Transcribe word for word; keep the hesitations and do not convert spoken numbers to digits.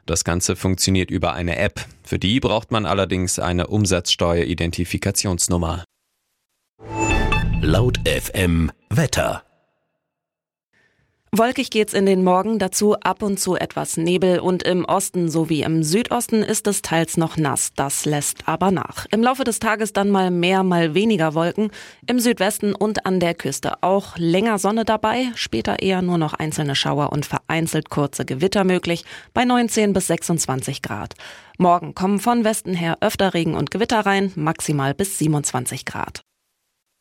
Das Ganze funktioniert über eine App. Für die braucht man allerdings eine Umsatzsteueridentifikationsnummer. Laut F M Wetter. Wolkig geht's in den Morgen, dazu ab und zu etwas Nebel und im Osten sowie im Südosten ist es teils noch nass. Das lässt aber nach. Im Laufe des Tages dann mal mehr, mal weniger Wolken. Im Südwesten und an der Küste auch länger Sonne dabei, später eher nur noch einzelne Schauer und vereinzelt kurze Gewitter möglich bei neunzehn bis sechsundzwanzig Grad. Morgen kommen von Westen her öfter Regen und Gewitter rein, maximal bis siebenundzwanzig Grad.